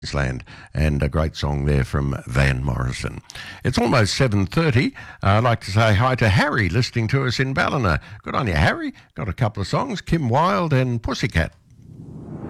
Queensland, and a great song there from Van Morrison. It's almost 7:30. I'd like to say hi to Harry listening to us in Ballina. Good on you, Harry. Got a couple of songs, Kim Wilde and Pussycat.